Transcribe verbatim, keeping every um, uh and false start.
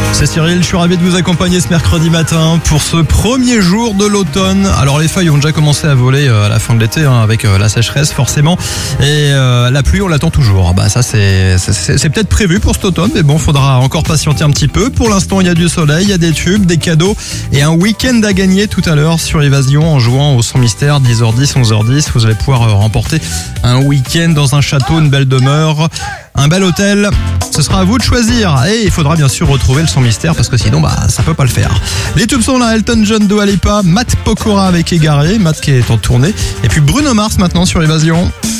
C'est Cyril, je suis ravi de vous accompagner ce mercredi matin pour ce premier jour de l'automne. Alors les feuilles ont déjà commencé à voler à la fin de l'été hein, avec la sécheresse forcément et euh, la pluie on l'attend toujours. Bah ça c'est, c'est, c'est peut-être prévu pour cet automne mais bon faudra encore patienter un petit peu. Pour l'instant il y a du soleil, il y a des tubes, des cadeaux et un week-end à gagner tout à l'heure sur Évasion en jouant au Son Mystère dix heures dix, onze heures dix. Vous allez pouvoir remporter un week-end dans un château, une belle demeure, un bel hôtel. Ce sera à vous de choisir et il faudra bien sûr retrouver le son mystère parce que sinon bah ça peut pas le faire. Les tubes sont là, Elton John, Dua Lipa, Matt Pokora avec Égaré, Matt qui est en tournée et puis Bruno Mars maintenant sur Évasion.